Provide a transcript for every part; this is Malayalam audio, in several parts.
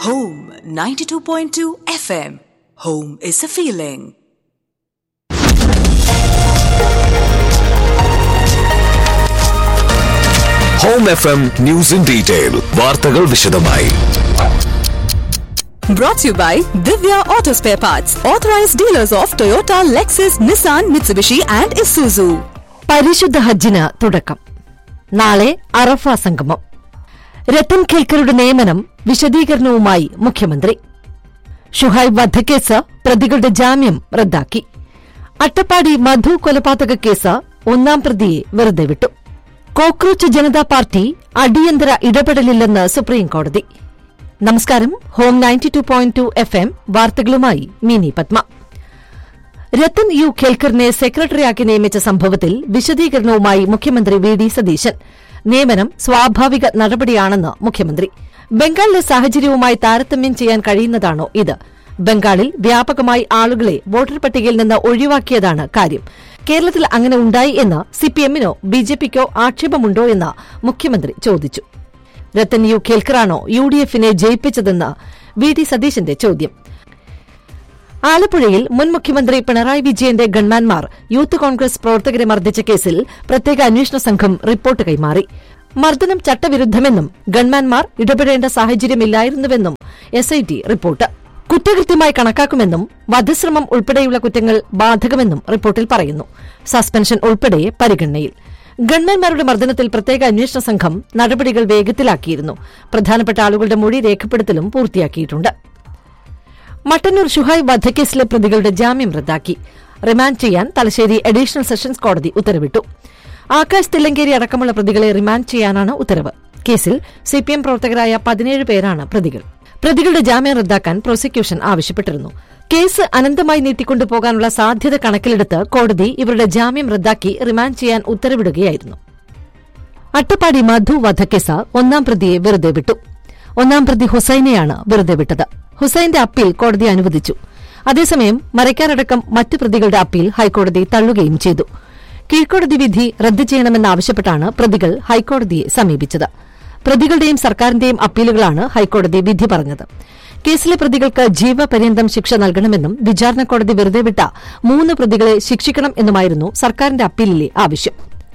Home 92.2 FM. Home is a feeling. Home FM News in Detail. വാർത്തകൾ വിശദമായി. Brought to you by Divya Auto Spare Parts, authorized dealers of Toyota, Lexus, Nissan, Mitsubishi and Isuzu. പരിശുദ്ധ ഹജ്ജിന് തുടക്കം. നാളെ അറഫ സംഗമം. രത്തൻ ഖേൽക്കറുടെ നിയമനം വിശദീകരണവുമായി മുഖ്യമന്ത്രി. ഷുഹൈബ് വധക്കേസ് പ്രതികളുടെ ജാമ്യം റദ്ദാക്കി. അട്ടപ്പാടി മധു കൊലപാതക കേസ് ഒന്നാം പ്രതിയെ വെറുതെ വിട്ടു. കോക്രോച്ച് ജനതാ പാർട്ടി അടിയന്തര ഇടപെടലില്ലെന്ന് സുപ്രീംകോടതി. നമസ്കാരം. ഹോം 92.2 FM വാർത്തകളുമായി മിനി പത്മ. രത്തൻ യു ഖേൽക്കറിനെ സെക്രട്ടറിയാക്കി നിയമിച്ച സംഭവത്തിൽ വിശദീകരണവുമായി മുഖ്യമന്ത്രി വി ഡി സതീശൻ. നിയമനം സ്വാഭാവിക നടപടിയാണെന്ന് മുഖ്യമന്ത്രി. ബംഗാളിലെ സാഹചര്യവുമായി താരതമ്യം ചെയ്യാൻ കഴിയുന്നതാണോ ഇത്? ബംഗാളിൽ വ്യാപകമായി ആളുകളെ വോട്ടർ പട്ടികയിൽ നിന്ന് ഒഴിവാക്കിയതാണ് കാര്യം. കേരളത്തിൽ അങ്ങനെ ഉണ്ടായി എന്ന് സിപിഎമ്മിനോ ബിജെപിക്കോ ആക്ഷേപമുണ്ടോ എന്ന് മുഖ്യമന്ത്രി ചോദിച്ചു. രത്തൻ യു ഖേൽക്കറാണോ യുഡിഎഫിനെ ജയിപ്പിച്ചതെന്ന് വി ഡി സതീശന്റെ ചോദ്യം. ആലപ്പുഴയിൽ മുൻ മുഖ്യമന്ത്രി പിണറായി വിജയന്റെ ഗൺമാൻമാർ യൂത്ത് കോൺഗ്രസ് പ്രവർത്തകരെ മർദ്ദിച്ച കേസിൽ പ്രത്യേക അന്വേഷണ സംഘം റിപ്പോർട്ട് കൈമാറി. മർദ്ദനം ചട്ടവിരുദ്ധമെന്നും ഗൺമാൻമാർ ഇടപെടേണ്ട സാഹചര്യമില്ലായിരുന്നുവെന്നും എസ്ഐടി റിപ്പോർട്ട്. കുറ്റകൃത്യമായി കണക്കാക്കുമെന്നും വധശ്രമം ഉൾപ്പെടെയുള്ള കുറ്റങ്ങൾ ബാധകമെന്നും റിപ്പോർട്ടിൽ പറയുന്നു. സസ്പെൻഷൻ ഉൾപ്പെടെ പരിഗണനയിൽ. ഗൺമാൻമാരുടെ മർദ്ദനത്തിൽ പ്രത്യേക അന്വേഷണ സംഘം നടപടികൾ വേഗത്തിലാക്കിയിരുന്നു. പ്രധാനപ്പെട്ട ആളുകളുടെ മൊഴി രേഖപ്പെടുത്തലും പൂർത്തിയാക്കിയിട്ടുണ്ട്. മട്ടന്നൂർ ഷുഹൈബ് വധക്കേസിലെ പ്രതികളുടെ ജാമ്യം റദ്ദാക്കി. റിമാൻഡ് ചെയ്യാൻ തലശ്ശേരി അഡീഷണൽ സെഷൻസ് കോടതി ഉത്തരവിട്ടു. ആകാശ് തില്ലങ്കേരി അടക്കമുള്ള പ്രതികളെ റിമാൻഡ് ചെയ്യാനാണ് ഉത്തരവ്. കേസിൽ സിപിഎം പ്രവർത്തകരായ 17 പേരാണ് പ്രതികൾ. പ്രതികളുടെ ജാമ്യം റദ്ദാക്കാൻ പ്രോസിക്യൂഷൻ ആവശ്യപ്പെട്ടിരുന്നു. കേസ് അനന്തമായി നീട്ടിക്കൊണ്ടുപോകാനുള്ള സാധ്യത കണക്കിലെടുത്ത് കോടതി ഇവരുടെ ജാമ്യം റദ്ദാക്കി റിമാൻഡ് ചെയ്യാൻ ഉത്തരവിടുകയായിരുന്നു. അട്ടപ്പാടി മധു വധക്കേസ് ഒന്നാം പ്രതിയെ വെറുതെ വിട്ടു. ഒന്നാം പ്രതി ഹുസൈനെയാണ് വെറുതെ വിട്ടത്. ഹുസൈന്റെ അപ്പീൽ കോടതി അനുവദിച്ചു. അതേസമയം മരയ്ക്കാരടക്കം മറ്റു പ്രതികളുടെ അപ്പീൽ ഹൈക്കോടതി തള്ളുകയും ചെയ്തു. കീഴ്ക്കോടതി വിധി റദ്ദ് ചെയ്യണമെന്നാവശ്യപ്പെട്ടാണ് പ്രതികൾ ഹൈക്കോടതിയെ സമീപിച്ചത്. പ്രതികളുടെയും സർക്കാരിന്റെയും അപ്പീലുകളാണ് ഹൈക്കോടതി വിധി പറഞ്ഞത്. കേസിലെ പ്രതികൾക്ക് ജീവപര്യന്തം ശിക്ഷ നൽകണമെന്നും വിചാരണ കോടതി വെറുതെ വിട്ട 3 പ്രതികളെ ശിക്ഷിക്കണം എന്നുമായിരുന്നു സർക്കാരിന്റെ അപ്പീലിലെ ആവശ്യം.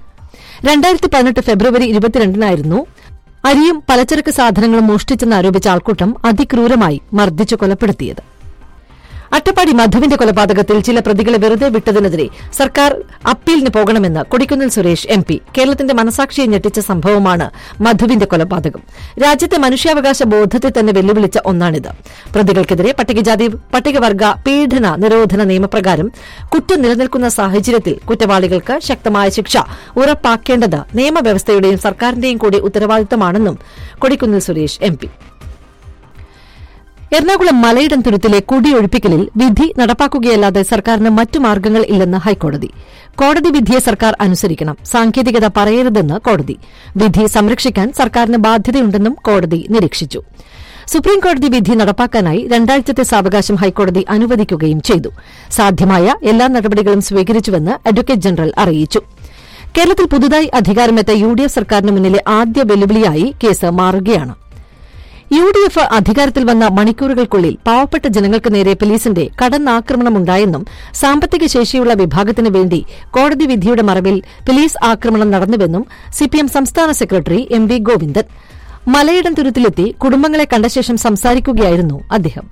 2018 ഫെബ്രുവരി 22-നായിരുന്നു അരിയും പലചരക്ക് സാധനങ്ങളും മോഷ്ടിച്ചെന്നാരോപിച്ച ആൾക്കൂട്ടം അതിക്രൂരമായി മർദ്ദിച്ചു കൊലപ്പെടുത്തിയത്. അട്ടപ്പാടി മധുവിന്റെ കൊലപാതകത്തിൽ ചില പ്രതികളെ വെറുതെ വിട്ടതിനെതിരെ സർക്കാർ അപ്പീലിന് പോകണമെന്ന് കൊടിക്കുന്നിൽ സുരേഷ് MP. കേരളത്തിന്റെ മനസാക്ഷിയെ ഞെട്ടിച്ച സംഭവമാണ് മധുവിന്റെ കൊലപാതകം. രാജ്യത്തെ മനുഷ്യാവകാശ ബോധത്തെ തന്നെ വെല്ലുവിളിച്ച ഒന്നാണിത്. പ്രതികൾക്കെതിരെ പട്ടികജാതി പട്ടികവർഗ പീഡന നിരോധന നിയമപ്രകാരം കുറ്റം നിലനിൽക്കുന്ന സാഹചര്യത്തിൽ കുറ്റവാളികൾക്ക് ശക്തമായ ശിക്ഷ ഉറപ്പാക്കേണ്ടത് നിയമവ്യവസ്ഥയുടെയും സർക്കാരിന്റെയും കൂടി ഉത്തരവാദിത്തമാണെന്നും കൊടിക്കുന്നിൽ സുരേഷ് MP. എറണാകുളം മലയിടം തുരുത്തിലെ കുടിയൊഴിപ്പിക്കലിൽ വിധി നടപ്പാക്കുകയല്ലാതെ സർക്കാരിന് മറ്റു മാർഗ്ഗങ്ങൾ ഇല്ലെന്ന് ഹൈക്കോടതി. കോടതി വിധിയെ സർക്കാർ അനുസരിക്കണം, സാങ്കേതികത പറയരുതെന്ന് കോടതി. വിധി സംരക്ഷിക്കാൻ സർക്കാരിന് ബാധ്യതയുണ്ടെന്നും കോടതി നിരീക്ഷിച്ചു. സുപ്രീംകോടതി വിധി നടപ്പാക്കാനായി 2 ആഴ്ചത്തെ സാവകാശം ഹൈക്കോടതി അനുവദിക്കുകയും ചെയ്തു. സാധ്യമായ എല്ലാ നടപടികളും സ്വീകരിച്ചുവെന്ന് അഡ്വക്കേറ്റ് ജനറൽ അറിയിച്ചു. കേരളത്തിൽ പുതുതായി അധികാരമെത്ത UDF സർക്കാരിന് മുന്നിലെ ആദ്യ വെല്ലുവിളിയായി കേസ് മാറുകയാണ്. UDF അധികാരത്തിൽ വന്ന മണിക്കൂറുകൾക്കുള്ളിൽ പാവപ്പെട്ട ജനങ്ങൾക്ക് നേരെ പോലീസിന്റെ കടന്നാക്രമണമുണ്ടായെന്നും സാമ്പത്തിക ശേഷിയുള്ള വിഭാഗത്തിന് വേണ്ടി കോടതി വിധിയുടെ മറവിൽ പോലീസ് ആക്രമണം നടന്നുവെന്നും CPM സംസ്ഥാന സെക്രട്ടറി MV ഗോവിന്ദൻ മലയിടം തുരുത്തിലെത്തി കുടുംബങ്ങളെ കണ്ട ശേഷം സംസാരിക്കുകയായിരുന്നു അദ്ദേഹം.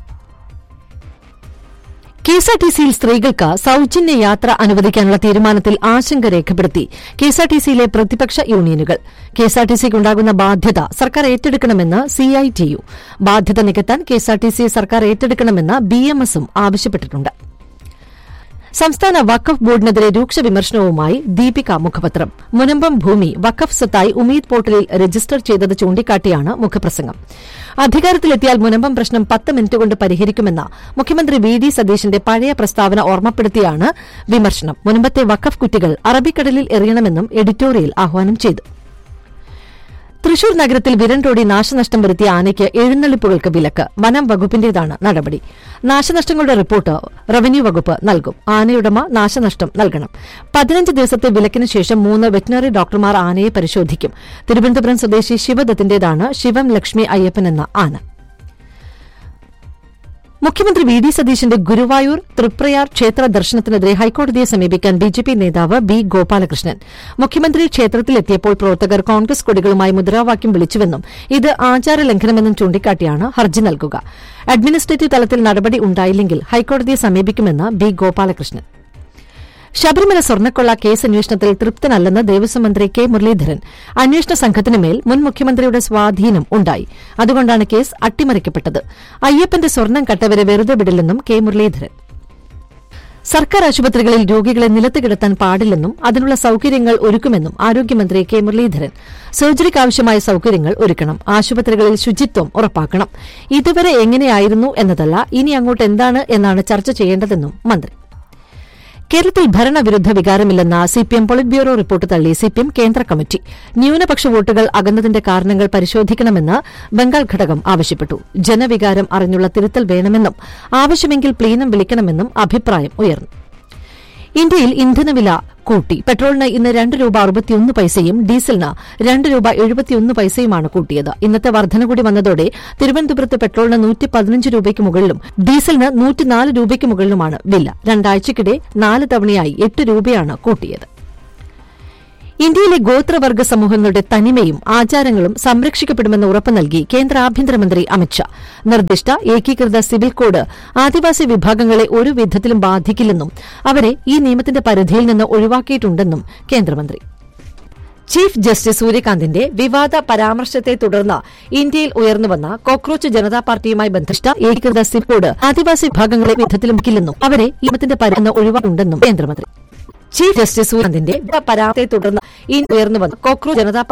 KSRTCയിൽ സ്ത്രീകൾക്ക് സൌജന്യ യാത്ര അനുവദിക്കാനുള്ള തീരുമാനത്തിൽ ആശങ്ക രേഖപ്പെടുത്തി KSRTCയിലെ പ്രതിപക്ഷ യൂണിയനുകൾ. KSRTCക്കുണ്ടാകുന്ന ബാധ്യത സർക്കാർ ഏറ്റെടുക്കണമെന്ന് CITU. ബാധ്യത നികത്താൻ KSRTC സർക്കാർ ഏറ്റെടുക്കണമെന്ന് BMSഉം ആവശ്യപ്പെട്ടിട്ടുണ്ട്. സംസ്ഥാന വഖഫ് ബോർഡിനെതിരെ രൂക്ഷ വിമർശനവുമായി ദീപിക മുഖപത്രം. മുനമ്പം ഭൂമി വഖഫ് സ്വത്തായി ഉമീദ് പോർട്ടലിൽ രജിസ്റ്റർ ചെയ്തത് ചൂണ്ടിക്കാട്ടിയാണ് മുഖപ്രസംഗം. അധികാരത്തിലെത്തിയാൽ മുനമ്പം പ്രശ്നം 10 മിനിറ്റ് കൊണ്ട് പരിഹരിക്കുമെന്ന മുഖ്യമന്ത്രി വി ഡി സതീശന്റെ പഴയ പ്രസ്താവന ഓർമ്മപ്പെടുത്തിയാണ് വിമർശനം. മുനമ്പത്തെ വഖഫ് കുറ്റികൾ അറബിക്കടലിൽ എറിയണമെന്നും എഡിറ്റോറിയൽ ആഹ്വാനം ചെയ്തു. തൃശൂർ നഗരത്തിൽ വിരണ്ടോടി നാശനഷ്ടം വരുത്തിയ ആനയ്ക്ക് എഴുന്നള്ളിപ്പുകൾക്ക് വിലക്ക്. വനം വകുപ്പിന്റേതാണ് നടപടി. നാശനഷ്ടങ്ങളുടെ റിപ്പോർട്ട് റവന്യൂ വകുപ്പ് നൽകും. ആനയുടമ നാശനഷ്ടം നൽകണം. 15 ദിവസത്തെ വിലക്കിന് ശേഷം 3 വെറ്റിനറി ഡോക്ടർമാർ ആനയെ പരിശോധിക്കും. തിരുവനന്തപുരം സ്വദേശി ശിവദത്തിന്റേതാണ് ശിവം ലക്ഷ്മി അയ്യപ്പൻ എന്ന ആന. മുഖ്യമന്ത്രി വി ഡി സതീശന്റെ ഗുരുവായൂർ തൃപ്രയാർ ക്ഷേത്ര ദർശനത്തിനെതിരെ ഹൈക്കോടതിയെ സമീപിക്കാൻ ബിജെപി നേതാവ് ബി ഗോപാലകൃഷ്ണൻ. മുഖ്യമന്ത്രി ക്ഷേത്രത്തിലെത്തിയപ്പോൾ പ്രവർത്തകർ കോൺഗ്രസ് കൊടികളുമായി മുദ്രാവാക്യം വിളിച്ചുവെന്നും ഇത് ആചാരലംഘനമെന്നും ചൂണ്ടിക്കാട്ടിയാണ് ഹർജി നൽകുക. അഡ്മിനിസ്ട്രേറ്റീവ് തലത്തിൽ നടപടി ഉണ്ടായില്ലെങ്കിൽ ഹൈക്കോടതിയെ സമീപിക്കുമെന്ന് ബി ഗോപാലകൃഷ്ണൻ. ശബരിമല സ്വർണ്ണക്കൊള്ള കേസ് അന്വേഷണത്തിൽ തൃപ്തനല്ലെന്ന് ദേവസ്വം മന്ത്രി കെ മുരളീധരൻ. അന്വേഷണ സംഘത്തിനുമേൽ മുൻ മുഖ്യമന്ത്രിയുടെ സ്വാധീനം ഉണ്ടായി, അതുകൊണ്ടാണ് കേസ് അട്ടിമറിക്കപ്പെട്ടത്. അയ്യപ്പന്റെ സ്വർണ്ണം കട്ടവരെ വെറുതെ വിടില്ലെന്നും കെ മുരളീധരൻ. സർക്കാർ ആശുപത്രികളിൽ രോഗികളെ നിലത്ത് കിടത്താൻ പാടില്ലെന്നും അതിനുള്ള സൌകര്യങ്ങൾ ഒരുക്കുമെന്നും ആരോഗ്യമന്ത്രി കെ മുരളീധരൻ. സർജറിക്കാവശ്യമായ സൌകര്യങ്ങൾ ഒരുക്കണം, ആശുപത്രികളിൽ ശുചിത്വം ഉറപ്പാക്കണം. ഇതുവരെ എങ്ങനെയായിരുന്നു എന്നതല്ല, ഇനി അങ്ങോട്ട് എന്താണ് എന്നാണ് ചർച്ച ചെയ്യേണ്ടതെന്നും മന്ത്രി. കേരളത്തിൽ ഭരണവിരുദ്ധ വികാരമില്ലെന്ന സിപിഎം പൊളിറ്റ് ബ്യൂറോ റിപ്പോർട്ട് തള്ളി സിപിഎം കേന്ദ്ര കമ്മിറ്റി. ന്യൂനപക്ഷ വോട്ടുകൾ അകന്നതിന്റെ കാരണങ്ങൾ പരിശോധിക്കണമെന്ന് ബംഗാൾ ഘടകം ആവശ്യപ്പെട്ടു. ജനവികാരം അറിഞ്ഞുള്ള തിരുത്തൽ വേണമെന്നും ആവശ്യമെങ്കിൽ പ്ലീനം വിളിക്കണമെന്നും അഭിപ്രായം ഉയർന്നു. ഇന്ത്യയിൽ ഇന്ധനവില കൂട്ടി. പെട്രോളിന് ഇന്ന് 2 രൂപ 61 പൈസയും ഡീസലിന് 2 രൂപ 71 പൈസയുമാണ് കൂട്ടിയത്. ഇന്നത്തെ വർധന കൂടി വന്നതോടെ തിരുവനന്തപുരത്ത് പെട്രോളിന് 115 രൂപയ്ക്ക് മുകളിലും ഡീസലിന് 104 രൂപയ്ക്ക് മുകളിലുമാണ് വില. രണ്ടാഴ്ചയ്ക്കിടെ 4 തവണയായി 8 രൂപയാണ് കൂട്ടിയത്. ഇന്ത്യയിലെ ഗോത്രവർഗ്ഗ സമൂഹങ്ങളുടെ തനിമയും ആചാരങ്ങളും സംരക്ഷിക്കപ്പെടുമെന്ന് ഉറപ്പു നൽകി കേന്ദ്ര ആഭ്യന്തരമന്ത്രി അമിത്ഷാ. നിർദ്ദിഷ്ട ഏകീകൃത സിവിൽ കോഡ് ആദിവാസി വിഭാഗങ്ങളെ ഒരു വിധത്തിലും ബാധിക്കില്ലെന്നും അവരെ ഈ നിയമത്തിന്റെ പരിധിയിൽ നിന്ന് ഒഴിവാക്കിയിട്ടുണ്ടെന്നും കേന്ദ്രമന്ത്രി. ചീഫ് ജസ്റ്റിസ് സൂര്യകാന്തിന്റെ വിവാദ പരാമർശത്തെ തുടർന്ന് ഇന്ത്യയിൽ ഉയർന്നുവന്ന കോക്രോച്ച് ജനതാ പാർട്ടിയുമായി ബന്ധിച്ച ഏകീകൃത സിവിൽ കോഡ് ആദിവാസി വിഭാഗങ്ങളെ വിധത്തിലും ബാധിക്കില്ലെന്നും അവരെ ഈ നിയമത്തിന്റെ പരിധിയിൽ നിന്ന് ഒഴിവാക്കിയിട്ടുണ്ടെന്നും കേന്ദ്രമന്ത്രി. ചീഫ് ജസ്റ്റിസ് സൂര്യകാന്തിന്റെ പരാമർശത്തെ തുടർന്ന് ഇന്ത്യ ഉയർന്നുവന്ന കോക്രോച്ച് ജനതാ